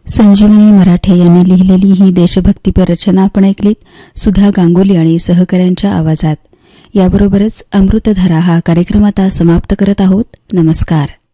संजीवनी मराठे यांनी लिहिलेली ही देशभक्तीपर रचना आपण ऐकलीत सुधा गांगुली आणि सहकाऱ्यांच्या आवाजात. याबरोबरच अमृतधारा हा कार्यक्रम आता समाप्त करत आहोत. नमस्कार.